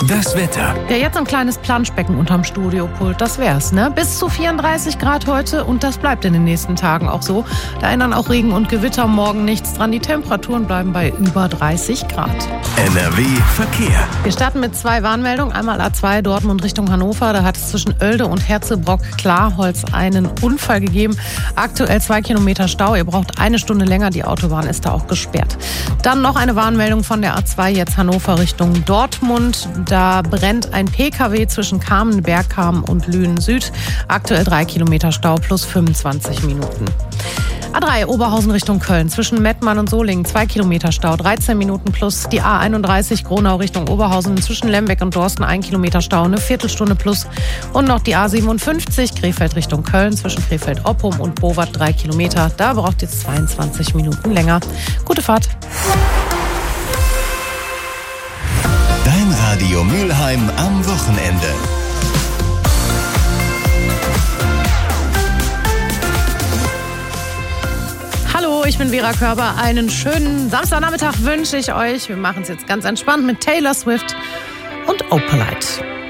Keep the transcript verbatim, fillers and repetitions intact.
Das Wetter. Ja, jetzt ein kleines Planschbecken unterm Studiopult, das wär's, ne? Bis zu vierunddreißig Grad heute und das bleibt in den nächsten Tagen auch so. Da ändern auch Regen und Gewitter morgen nichts dran. Die Temperaturen bleiben bei über dreißig Grad. N R W Verkehr. Wir starten mit zwei Warnmeldungen. Einmal A zwei Dortmund Richtung Hannover. Da hat es zwischen Oelde und Herzebrock-Klarholz einen Unfall gegeben. Aktuell zwei Kilometer Stau. Ihr braucht eine Stunde länger. Die Autobahn ist da auch gesperrt. Dann noch eine Warnmeldung von der A zwei jetzt Hannover Richtung Dortmund. Da brennt ein P K W zwischen Kamen, Bergkamen und Lünen Süd. Aktuell drei Kilometer Stau plus fünfundzwanzig Minuten. A drei Oberhausen Richtung Köln. Zwischen Mettmann und Solingen zwei Kilometer Stau, dreizehn Minuten plus. Die A einunddreißig Gronau Richtung Oberhausen. Zwischen Lembeck und Dorsten ein Kilometer Stau, eine Viertelstunde plus. Und noch die A siebenundfünfzig Krefeld Richtung Köln. Zwischen Krefeld-Oppum und Bowat drei Kilometer. Da braucht jetzt zweiundzwanzig Minuten länger. Gute Fahrt. Dein Radio Mülheim am Wochenende. Hallo, ich bin Vera Körber. Einen schönen Samstagnachmittag wünsche ich euch. Wir machen es jetzt ganz entspannt mit Taylor Swift und Opalite.